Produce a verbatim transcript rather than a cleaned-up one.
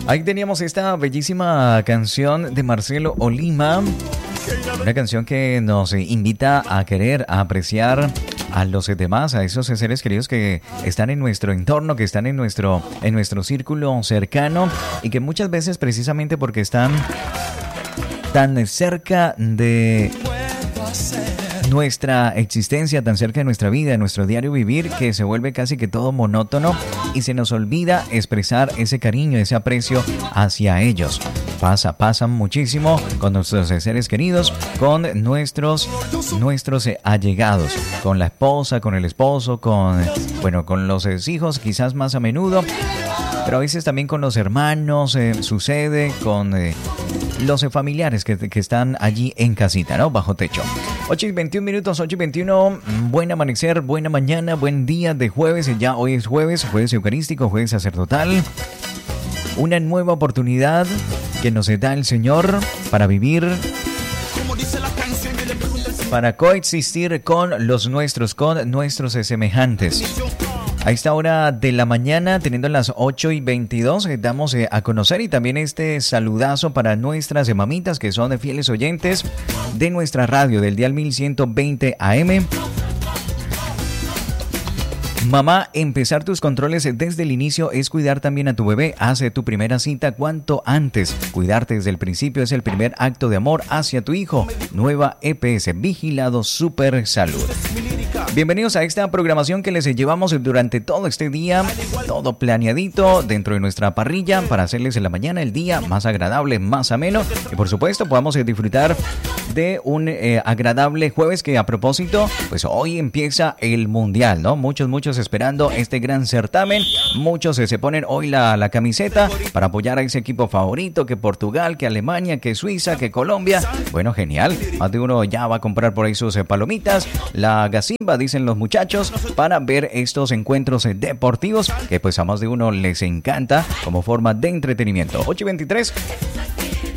Ahí teníamos esta bellísima canción de Marcelo Olima, una canción que nos invita a querer, a apreciar a los demás, a esos seres queridos que están en nuestro entorno, que están en nuestro, en nuestro círculo cercano y que muchas veces precisamente porque están tan cerca de nuestra existencia, tan cerca de nuestra vida, de nuestro diario vivir, que se vuelve casi que todo monótono y se nos olvida expresar ese cariño, ese aprecio hacia ellos. Pasa, pasan muchísimo con nuestros seres queridos, con nuestros, nuestros allegados, con la esposa, con el esposo, con, bueno, con los hijos quizás más a menudo, pero a veces también con los hermanos, eh, sucede con eh, los familiares que, que están allí en casita, ¿no? Bajo techo. ocho y veintiún minutos, ocho y veintiuno, buen amanecer, buena mañana, buen día de jueves, ya hoy es jueves, jueves eucarístico, jueves sacerdotal, una nueva oportunidad que nos da el Señor para vivir, para coexistir con los nuestros, con nuestros semejantes. A esta hora de la mañana, teniendo las ocho y veintidós, eh, damos eh, a conocer y también este saludazo para nuestras mamitas que son fieles oyentes de nuestra radio del dial mil ciento veinte A M. Mamá, empezar tus controles desde el inicio es cuidar también a tu bebé. Hace tu primera cita cuanto antes. Cuidarte desde el principio es el primer acto de amor hacia tu hijo. Nueva E P S, Vigilado Super Salud. Bienvenidos a esta programación que les llevamos durante todo este día, todo planeadito dentro de nuestra parrilla para hacerles en la mañana el día más agradable, más ameno y por supuesto podamos disfrutar de un eh, agradable jueves que a propósito, pues hoy empieza el Mundial, ¿no? Muchos, muchos esperando este gran certamen, muchos eh, se ponen hoy la, la camiseta para apoyar a ese equipo favorito, que Portugal, que Alemania, que Suiza, que Colombia. Bueno, genial, más de uno ya va a comprar por ahí sus eh, palomitas, la gasimba, dicen los muchachos, para ver estos encuentros eh, deportivos que pues a más de uno les encanta como forma de entretenimiento. ocho y veintitrés,